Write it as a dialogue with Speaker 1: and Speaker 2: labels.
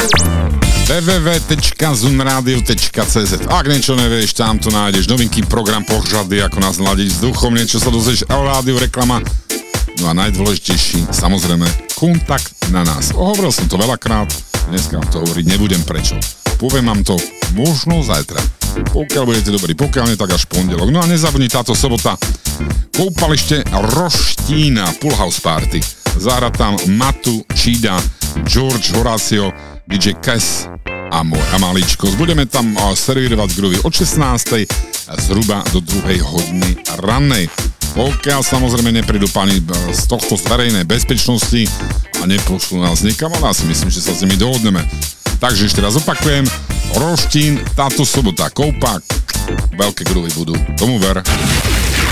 Speaker 1: www.zunradio.cz. Ak niečo nevieš, tam to nájdeš. Novinky, program, pohľady, ako nás naladiť vzduchom, niečo sa dozvieš o rádiu, reklama. No a najdôležitejší, samozrejme, kontakt na nás. Hovoril som to veľakrát, dneska vám to hovoriť nebudem prečo. Poviem vám to možno zajtra. Pokiaľ budete dobrí, pokiaľ nie, tak až pondelok. No a nezabudni táto sobota koupalište Roštína, Full House Party. Zahrať tam Matu, Čída, George, Horacio, DJ Kes a môj Amaličko. Budeme tam servírovať groovy od 16. zhruba do 2. hodiny rannej. Pokiaľ samozrejme neprídu pani z tohto verejnej bezpečnosti a nepošlú nás niekam, ale si myslím, že sa s nimi dohodneme. Takže ešte raz opakujem, Roštín táto sobota, Koupák, veľké groovy budú, tomu ver.